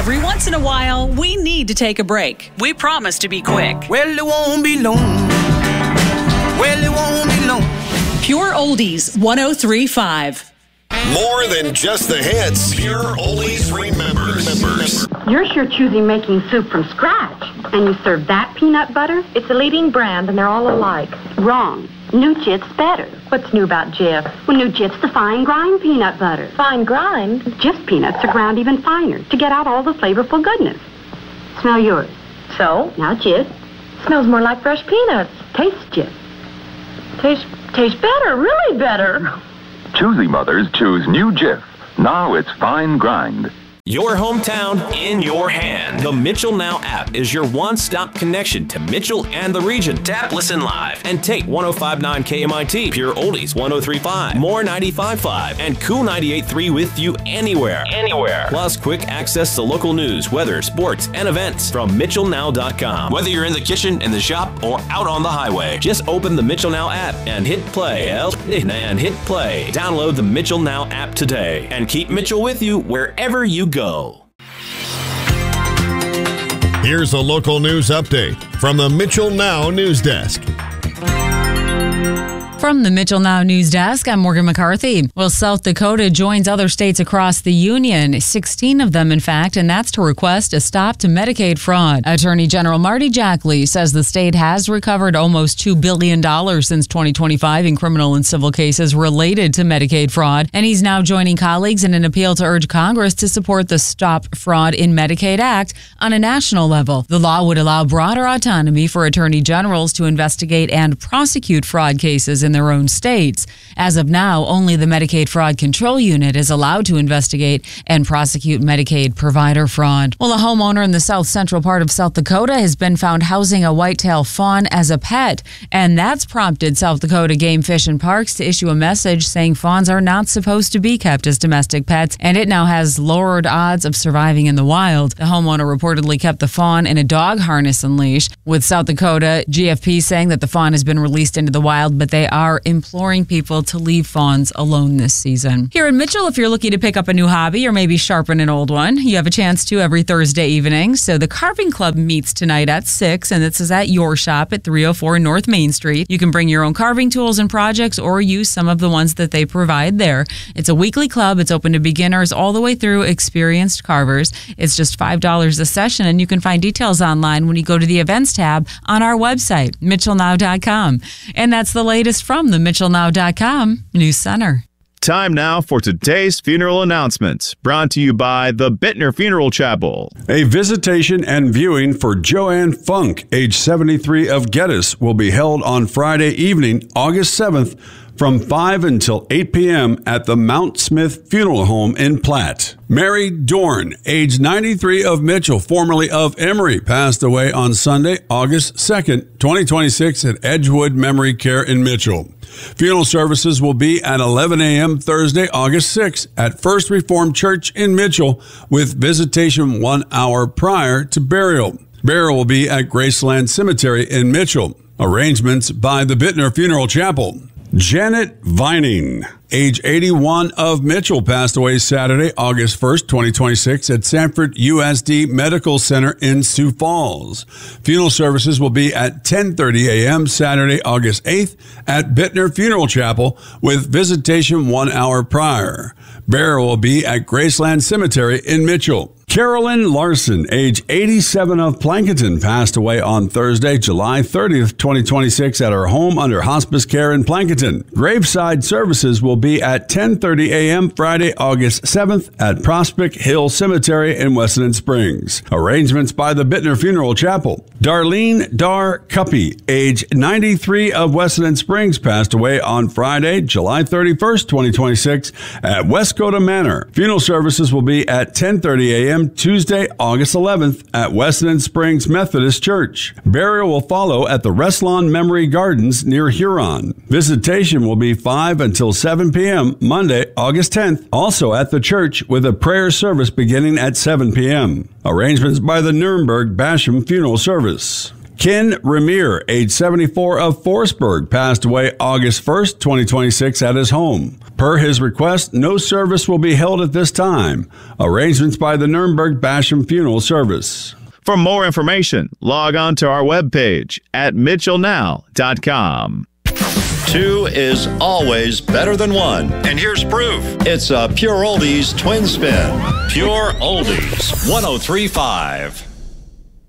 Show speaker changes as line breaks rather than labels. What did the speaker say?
Every once in a while, we need to take a break. We promise to be quick.
Well, it won't be long. Well, it won't be long.
Pure Oldies 103.5.
More than just the hits. Pure Oldies remembers.
You're sure choosing making soup from scratch. And you serve that peanut butter?
It's a leading brand, and they're all alike.
Wrong. New Jif's better.
What's new about Jif?
Well, New Jif's the fine grind peanut butter.
Fine grind?
Jif peanuts are ground even finer to get out all the flavorful goodness. Smell yours.
So?
Now Jif.
Smells more like fresh peanuts.
Taste Jif.
Tastes better, really better.
Choosy mothers choose New Jif. Now it's fine grind.
Your hometown in your hand. The Mitchell Now app is your one-stop connection to Mitchell and the region. Tap, listen live, and take 105.9 KMIT, Pure Oldies 103.5, More 95.5, and Cool 98.3 with you anywhere. Plus quick access to local news, weather, sports, and events from MitchellNow.com. Whether you're in the kitchen, in the shop, or out on the highway, just open the Mitchell Now app and hit play. Download the Mitchell Now app today and keep Mitchell with you wherever you go.
Here's a local news update from the Mitchell Now News Desk.
From the Mitchell Now News Desk, I'm Morgan McCarthy. Well, South Dakota joins other states across the union, 16 of them, in fact, and that's to request a stop to Medicaid fraud. Attorney General Marty Jackley says the state has recovered almost $2 billion since 2025 in criminal and civil cases related to Medicaid fraud, and he's now joining colleagues in an appeal to urge Congress to support the Stop Fraud in Medicaid Act on a national level. The law would allow broader autonomy for attorney generals to investigate and prosecute fraud cases in their own states. As of now, only the Medicaid Fraud Control Unit is allowed to investigate and prosecute Medicaid provider fraud. Well, a homeowner in the south central part of South Dakota has been found housing a whitetail fawn as a pet, and that's prompted South Dakota Game, Fish, and Parks to issue a message saying fawns are not supposed to be kept as domestic pets, and it now has lowered odds of surviving in the wild. The homeowner reportedly kept the fawn in a dog harness and leash, with South Dakota GFP saying that the fawn has been released into the wild, but they are imploring people to leave fawns alone this season. Here in Mitchell, if you're looking to pick up a new hobby or maybe sharpen an old one, you have a chance to every Thursday evening. So the Carving Club meets tonight at 6, and this is at your shop at 304 North Main Street. You can bring your own carving tools and projects or use some of the ones that they provide there. It's a weekly club. It's open to beginners all the way through experienced carvers. It's just $5 a session, and you can find details online when you go to the events tab on our website, MitchellNow.com. And that's the latest from the MitchellNow.com News Center.
Time now for today's funeral announcements, brought to you by the Bittner Funeral Chapel.
A visitation and viewing for Joanne Funk, age 73 of Geddes, will be held on Friday evening, August 7th, from 5 until 8 p.m. at the Mount Smith Funeral Home in Platte. Mary Dorn, age 93 of Mitchell, formerly of Emory, passed away on Sunday, August 2nd, 2026 at Edgewood Memory Care in Mitchell. Funeral services will be at 11 a.m. Thursday, August 6th at First Reformed Church in Mitchell, with visitation 1 hour prior to burial. Burial will be at Graceland Cemetery in Mitchell. Arrangements by the Bittner Funeral Chapel. Janet Vining, age 81 of Mitchell, passed away Saturday, August 1st, 2026 at Sanford USD Medical Center in Sioux Falls. Funeral services will be at 10:30 a.m. Saturday, August 8th at Bittner Funeral Chapel, with visitation 1 hour prior. Burial will be at Graceland Cemetery in Mitchell. Carolyn Larson, age 87 of Plankinton, passed away on Thursday, July 30th, 2026 at her home under hospice care in Plankinton. Graveside services will be at 10:30 a.m. Friday, August 7th at Prospect Hill Cemetery in Weston Springs. Arrangements by the Bittner Funeral Chapel. Darlene Dar Cuppy, age 93 of Weston Springs, passed away on Friday, July 31st, 2026 at Westcote Manor. Funeral services will be at 10:30 a.m. Tuesday, August 11th at Weston Springs Methodist Church. Burial will follow at the Reslon Memory Gardens near Huron. Visitation will be 5 until 7 p.m. Monday, August 10th, also at the church, with a prayer service beginning at 7 p.m. Arrangements by the Nuremberg Basham Funeral Service. Ken Ramier, age 74 of Forestburg, passed away August 1st, 2026 at his home. Per his request, no service will be held at this time. Arrangements by the Nuremberg Basham Funeral Service.
For more information, log on to our webpage at mitchellnow.com.
2 is always better than 1. And here's proof. It's a Pure Oldies twin spin. Pure Oldies 103.5.